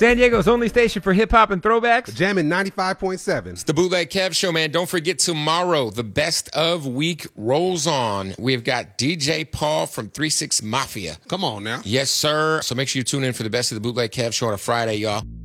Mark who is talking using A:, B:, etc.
A: San Diego's only station for hip-hop and throwbacks.
B: Jammin' 95.7.
C: It's the Bootleg Kev Show, man. Don't forget tomorrow, the best of week rolls on. We've got DJ Paul from 3-6 Mafia.
B: Come on now.
C: Yes, sir. So make sure you tune in for the best of the Bootleg Kev Show on a Friday, y'all.